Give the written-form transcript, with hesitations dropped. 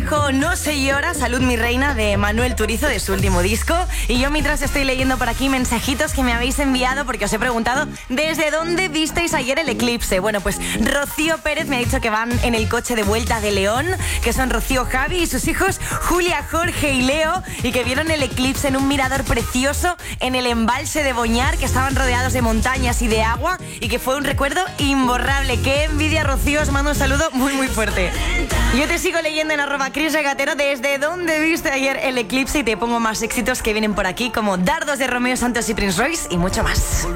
Abajo no se llora, Salud mi reina, de Manuel Turizo, de su último disco. Y yo mientras estoy leyendo por aquí mensajitos que me habéis enviado, porque os he preguntado ¿desde dónde visteis ayer el eclipse? Bueno, pues Rocío Pérez me ha dicho que van en el coche de vuelta de León, que son Rocío, Javi y sus hijos Julia, Jorge y Leo, y que vieron el eclipse en un mirador precioso en el embalse de Boñar, que estaban rodeados de montañas y de agua, y que fue un recuerdo imborrable. ¡Qué envidia, Rocío! Os mando un saludo muy muy fuerte. Yo te sigo leyendo en @ChrisRegatero desde dónde viste ayer el eclipse, y te pongo más éxitos que vienen por aquí, como Dardos de Romeo Santos y Prince Royce y mucho más.